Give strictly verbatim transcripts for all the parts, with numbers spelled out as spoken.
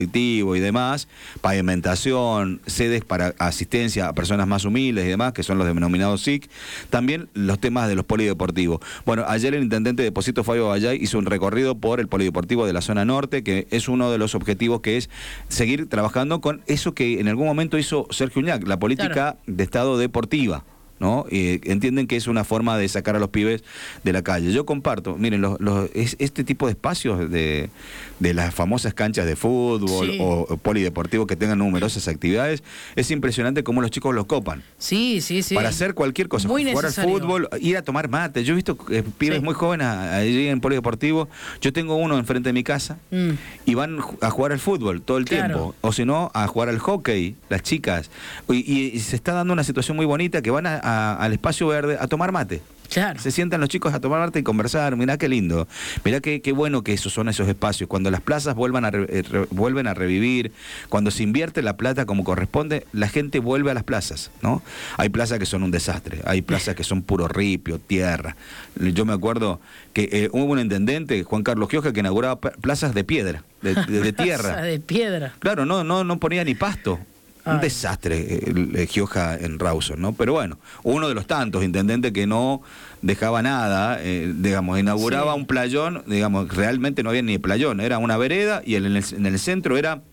y demás, pavimentación, sedes para asistencia a personas más humildes y demás, que son los denominados S I C, también los temas de los polideportivos. Bueno, ayer el intendente de Pocitos, Fabio Bayay, hizo un recorrido por el polideportivo de la zona norte, que es uno de los objetivos, que es seguir trabajando con eso que en algún momento hizo Sergio Uñac, la política claro. de Estado deportiva, ¿no? Eh, entienden que es una forma de sacar a los pibes de la calle. Yo comparto, miren, los, los, es, este tipo de espacios de, de las famosas canchas de fútbol sí. o, o polideportivos que tengan numerosas actividades, es impresionante cómo los chicos los copan. Sí, sí, sí. Para hacer cualquier cosa, muy jugar necesario. al fútbol, ir a tomar mate. Yo he visto eh, pibes sí. muy jóvenes allí en polideportivo. Yo tengo uno enfrente de mi casa mm. y van a jugar al fútbol todo el claro. tiempo. O si no, a jugar al hockey, las chicas. Y, y, y se está dando una situación muy bonita que van a, a A, al espacio verde a tomar mate. Claro. Se sientan los chicos a tomar mate y conversar. Mirá qué lindo. Mirá qué, qué bueno que esos son esos espacios. Cuando las plazas vuelvan a re, re, vuelven a revivir, cuando se invierte la plata como corresponde, la gente vuelve a las plazas, ¿no? Hay plazas que son un desastre, hay plazas que son puro ripio, tierra. Yo me acuerdo que eh, hubo un intendente, Juan Carlos Gioja, que inauguraba plazas de piedra, de, de, de tierra. Plaza de piedra. Claro, no, no, no ponía ni pasto. Un Ay. desastre el, el Gioja en Rawson, ¿no? Pero bueno, uno de los tantos intendentes que no dejaba nada, eh, digamos, inauguraba sí. un playón, digamos, realmente no había ni playón, era una vereda y en el, en el centro era...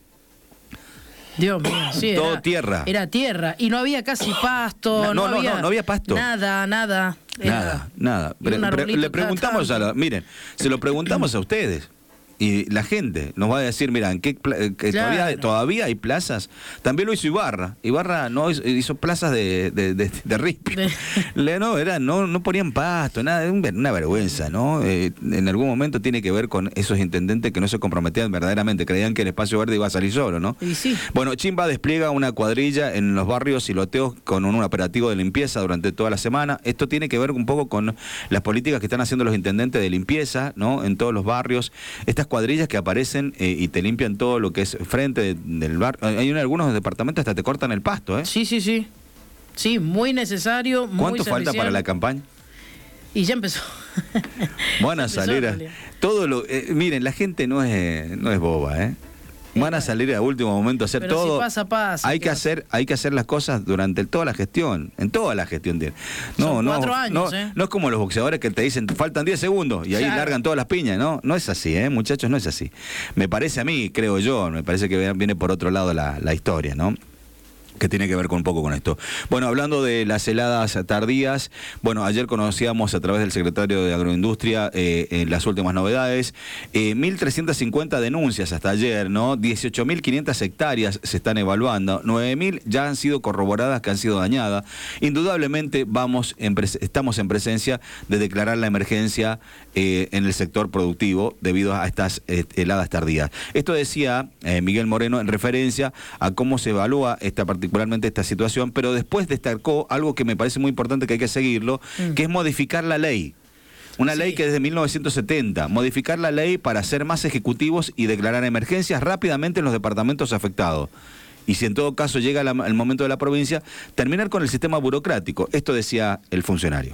Dios mío, sí, todo era, tierra. Era tierra y no había casi pasto, no, no, no, había, no, no había pasto. Nada, nada. Nada, nada. Pre, pre, le preguntamos a la, miren, se lo preguntamos a ustedes. Y la gente nos va a decir, mira, ¿en qué que claro. todavía, todavía hay plazas? También lo hizo Ibarra. Ibarra no hizo, hizo plazas de, de, de, de ripio. De... No, era, no, no ponían pasto, nada, una vergüenza, ¿no? Eh, en algún momento tiene que ver con esos intendentes que no se comprometían verdaderamente, creían que el espacio verde iba a salir solo, ¿no? Y sí. Bueno, Chimba despliega una cuadrilla en los barrios y loteos con un operativo de limpieza durante toda la semana. Esto tiene que ver un poco con las políticas que están haciendo los intendentes de limpieza, ¿no? En todos los barrios. Estas cuadrillas que aparecen eh, y te limpian todo lo que es frente de, del bar. Hay en algunos departamentos hasta te cortan el pasto, ¿eh? Sí, sí, sí. Sí, muy necesario, muy ¿Cuánto servicial. falta para la campaña? Y ya empezó. Van a salir a, todo lo eh, miren, la gente no es no es boba, ¿eh? Van a salir a último momento a hacer Pero todo. Si pasa, pasa. Hay que hacer, hay que hacer las cosas durante toda la gestión, en toda la gestión. No, Son no, cuatro años, no, ¿eh? no es como los boxeadores que te dicen faltan diez segundos y ahí claro. largan todas las piñas, ¿no? No es así, ¿eh, muchachos? No es así. Me parece a mí, creo yo, me parece que viene por otro lado la, la historia, ¿no? Que tiene que ver con un poco con esto. Bueno, hablando de las heladas tardías, bueno, ayer conocíamos a través del secretario de Agroindustria eh, eh, las últimas novedades. Eh, mil trescientas cincuenta denuncias hasta ayer, ¿no? dieciocho mil quinientas hectáreas se están evaluando, nueve mil ya han sido corroboradas que han sido dañadas. Indudablemente vamos en estamos en presencia de declarar la emergencia eh, en el sector productivo debido a estas eh, heladas tardías. Esto decía eh, Miguel Moreno en referencia a cómo se evalúa esta particular particularmente esta situación, pero después destacó algo que me parece muy importante que hay que seguirlo, mm. que es modificar la ley. Una sí. ley que desde mil novecientos setenta, modificar la ley para ser más ejecutivos y declarar emergencias rápidamente en los departamentos afectados. Y si en todo caso llega la, el momento de la provincia, terminar con el sistema burocrático. Esto decía el funcionario.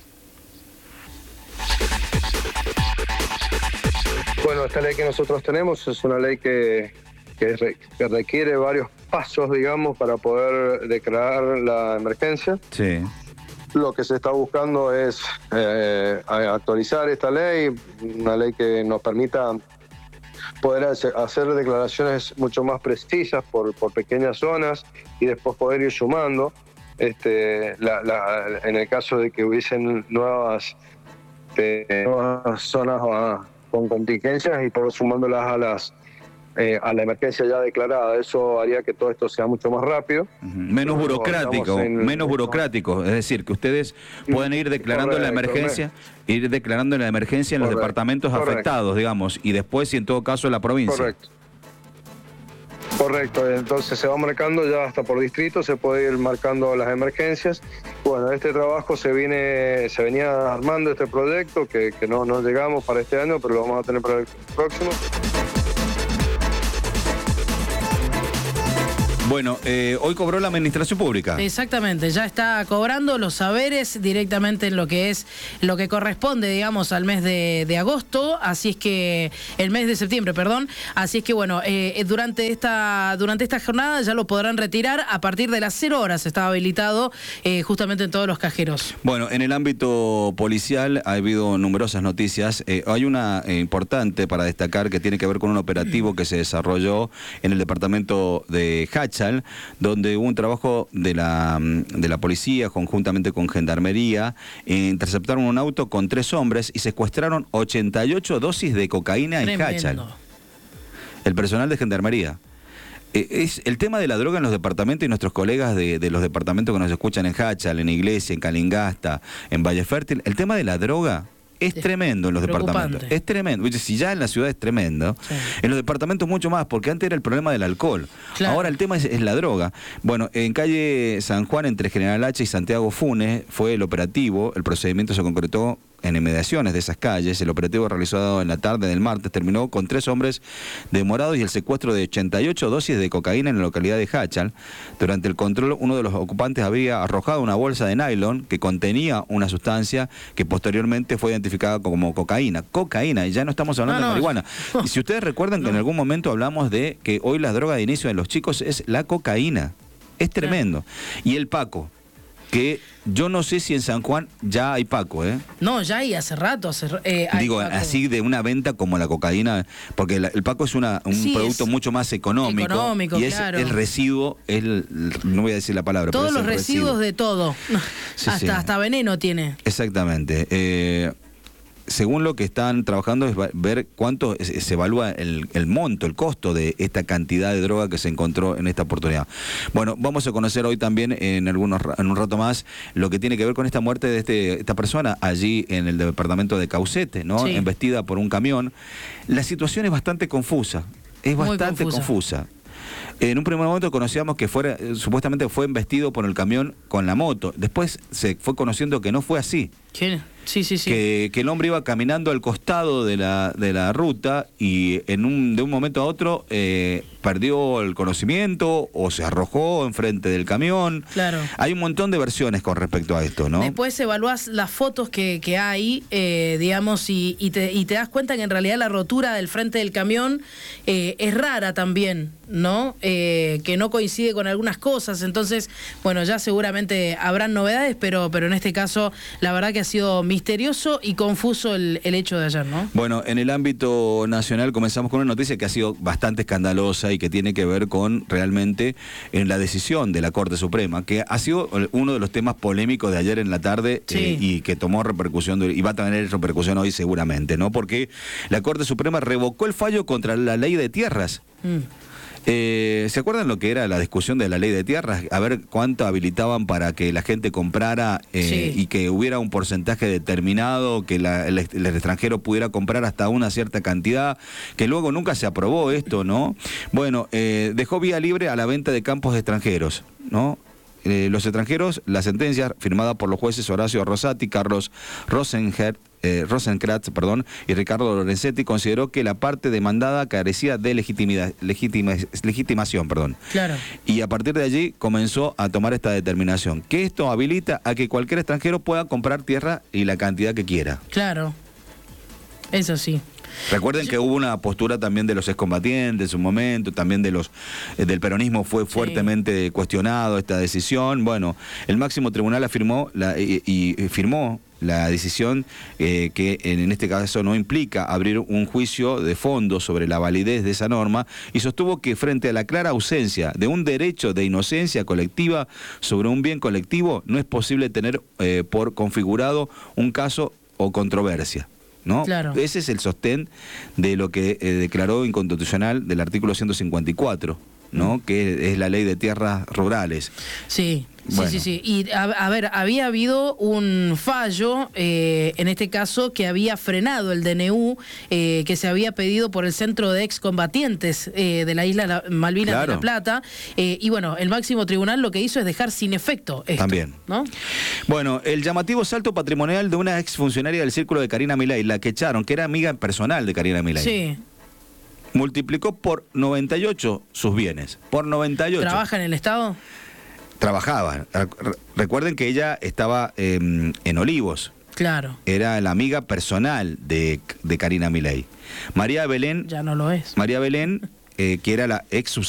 Bueno, esta ley que nosotros tenemos es una ley que, que, re, que requiere varios pasos, digamos, para poder declarar la emergencia. Sí. Lo que se está buscando es eh, actualizar esta ley, una ley que nos permita poder hacer declaraciones mucho más precisas por, por pequeñas zonas y después poder ir sumando. Este, la, la, en el caso de que hubiesen nuevas, de, nuevas zonas a, con contingencias y por sumándolas a las Eh, a la emergencia ya declarada, eso haría que todo esto sea mucho más rápido. Uh-huh. Menos Luego, burocrático, en, menos burocrático, es decir, que ustedes pueden ir declarando correcto, la emergencia, me... ir declarando la emergencia en correcto, los departamentos correcto. afectados, digamos, y después, y en todo caso, en la provincia. Correcto. Correcto, entonces se va marcando ya hasta por distrito, se puede ir marcando las emergencias. Bueno, este trabajo se viene, se venía armando este proyecto, que, que no, no llegamos para este año, pero lo vamos a tener para el próximo. Bueno, eh, hoy cobró la administración pública. Exactamente, ya está cobrando los saberes directamente en lo que es, lo que corresponde, digamos, al mes de, de agosto, así es que, el mes de septiembre, perdón, así es que bueno, eh, durante esta durante esta jornada ya lo podrán retirar a partir de las cero horas, estaba habilitado eh, justamente en todos los cajeros. Bueno, en el ámbito policial ha habido numerosas noticias, eh, hay una eh, importante para destacar que tiene que ver con un operativo que se desarrolló en el departamento de Hachal, donde hubo un trabajo de la, de la policía conjuntamente con Gendarmería, eh, interceptaron un auto con tres hombres y secuestraron ochenta y ocho dosis de cocaína en Hachal. El personal de Gendarmería. Eh, es el tema de la droga en los departamentos, y nuestros colegas de, de los departamentos que nos escuchan en Hachal, en Iglesia, en Calingasta, en Valle Fértil, el tema de la droga es tremendo en los departamentos. Es tremendo. Si ya en la ciudad es tremendo, sí, en los departamentos mucho más, porque antes era el problema del alcohol. Claro. Ahora el tema es, es la droga. Bueno, en calle San Juan, entre General Hacha y Santiago Funes, fue el operativo. El procedimiento se concretó en inmediaciones de esas calles. El operativo realizado en la tarde del martes terminó con tres hombres demorados y el secuestro de ochenta y ocho dosis de cocaína en la localidad de Hachal. Durante el control, uno de los ocupantes había arrojado una bolsa de nylon que contenía una sustancia que posteriormente fue identificada como cocaína. Cocaína, y ya no estamos hablando no, no. de marihuana. Y si ustedes recuerdan que no. en algún momento hablamos de que hoy la droga de inicio de los chicos es la cocaína. Es tremendo. Y el Paco, que yo no sé si en San Juan ya hay Paco, ¿eh? No, ya hay hace rato. Hace, eh, hay Digo, Paco. Así de una venta como la cocaína, porque el, el Paco es una, un sí, producto mucho más económico. Económico, y es claro. el residuo, es el, no voy a decir la palabra, todos pero es los el residuos residuo. de todo. Sí, hasta, sí. hasta veneno tiene. Exactamente. Eh, según lo que están trabajando es ver cuánto se evalúa el, el monto, el costo de esta cantidad de droga que se encontró en esta oportunidad. Bueno, vamos a conocer hoy también en algunos en un rato más lo que tiene que ver con esta muerte de este, esta persona allí en el departamento de Caucete, ¿no? Sí. Embestida por un camión. La situación es bastante confusa, es bastante confusa. confusa. En un primer momento conocíamos que fuera, supuestamente fue embestido por el camión con la moto. Después se fue conociendo que no fue así. ¿Quién? Sí, sí, sí. Que, que el hombre iba caminando al costado de la, de la ruta y en un, de un momento a otro eh, perdió el conocimiento o se arrojó enfrente del camión. Claro. Hay un montón de versiones con respecto a esto, ¿no? Después evaluás las fotos que, que hay, eh, digamos, y, y, te, y te das cuenta que en realidad la rotura del frente del camión eh, es rara también, ¿no? Eh, que no coincide con algunas cosas. Entonces, bueno, ya seguramente habrán novedades, pero, pero en este caso la verdad que ha sido misterioso y confuso el, el hecho de ayer, ¿no? Bueno, en el ámbito nacional comenzamos con una noticia que ha sido bastante escandalosa y que tiene que ver con realmente en la decisión de la Corte Suprema, que ha sido uno de los temas polémicos de ayer en la tarde. Sí. eh, y que tomó repercusión y va a tener repercusión hoy seguramente, ¿no? Porque la Corte Suprema revocó el fallo contra la ley de tierras. Mm. Eh, ¿Se acuerdan lo que era la discusión de la ley de tierras? A ver cuánto habilitaban para que la gente comprara eh, sí. y que hubiera un porcentaje determinado, que la, el, el extranjero pudiera comprar hasta una cierta cantidad, que luego nunca se aprobó esto, ¿no? Bueno, eh, dejó vía libre a la venta de campos extranjeros, ¿no? Eh, los extranjeros, la sentencia firmada por los jueces Horacio Rosati, Carlos Rosenherz, Eh, Rosenkratz, perdón, y Ricardo Lorenzetti consideró que la parte demandada carecía de legitimidad, legitima, legitimación, perdón. Claro. Y a partir de allí comenzó a tomar esta determinación, que esto habilita a que cualquier extranjero pueda comprar tierra y la cantidad que quiera. Claro, eso sí. Recuerden que hubo una postura también de los excombatientes en su momento, también de los eh, del peronismo fue fuertemente sí. cuestionado esta decisión. Bueno, el máximo tribunal afirmó la, y, y firmó la decisión eh, que en este caso no implica abrir un juicio de fondo sobre la validez de esa norma y sostuvo que frente a la clara ausencia de un derecho de inocencia colectiva sobre un bien colectivo no es posible tener eh, por configurado un caso o controversia, ¿no? Claro. Ese es el sostén de lo que eh, declaró inconstitucional del artículo ciento cincuenta y cuatro, ¿no? Mm. Que es la ley de tierras rurales. Sí. Bueno. Sí, sí, sí. Y a, a ver, había habido un fallo, eh, en este caso, que había frenado el D N U, eh, que se había pedido por el Centro de Excombatientes eh, de la isla Malvinas claro. de La Plata. Eh, y bueno, el máximo tribunal lo que hizo es dejar sin efecto esto. También. ¿No? Bueno, el llamativo salto patrimonial de una exfuncionaria del círculo de Karina Milei, la que echaron, que era amiga personal de Karina Milei. Sí. multiplicó por noventa y ocho sus bienes. Por noventa y ocho. ¿Trabaja en el Estado? Trabajaba. Recuerden que ella estaba eh, en Olivos. Claro. Era la amiga personal de, de Karina Milei. María Belén. Ya no lo es. María Belén, eh, que era la ex